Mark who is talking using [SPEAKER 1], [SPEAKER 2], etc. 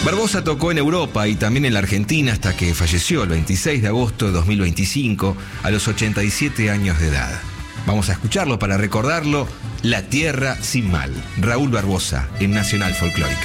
[SPEAKER 1] Barbosa tocó en Europa y también en la Argentina hasta que falleció el 26 de agosto de 2025 a los 87 años de edad. Vamos a escucharlo para recordarlo. La Tierra sin Mal. Raúl Barbosa en Nacional Folclórica.